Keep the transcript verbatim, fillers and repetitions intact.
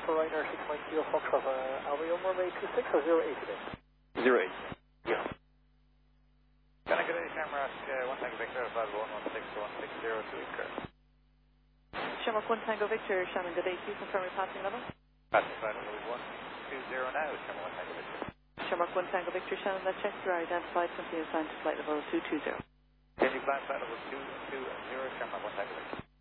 for Ryanair six nine Kilo Foxtrot, uh, are we on runway two six or zero eight today? zero eight. Yeah. Can I get a Shamrock uh, one Tango Victor, five one one six one six zero to Easter? Shamrock one Tango Victor, Shannon, good day to you, confirm your passing level. Passing flight level one two zero now, Shamrock one Tango Victor. Shamrock one Tango Victor, Shannon, let's check you are identified, continue flying to flight level two two zero. Can you fly flight level two two zero, Shamrock one Tango Victor?